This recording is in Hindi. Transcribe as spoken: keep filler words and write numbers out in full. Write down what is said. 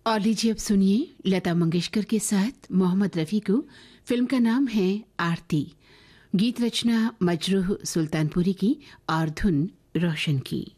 और लीजिए अब सुनिए लता मंगेशकर के साथ मोहम्मद रफ़ी को। फिल्म का नाम है आरती। गीत रचना मजरूह सुल्तानपुरी की और धुन रोशन की।